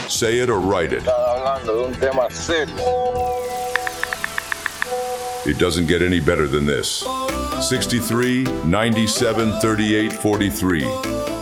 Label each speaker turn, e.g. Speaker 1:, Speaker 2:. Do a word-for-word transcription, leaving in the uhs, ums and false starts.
Speaker 1: Say it or write it.
Speaker 2: Están hablando de un tema serio.
Speaker 1: It doesn't get any better than this. sixty-three, ninety-seven, thirty-eight, forty-three.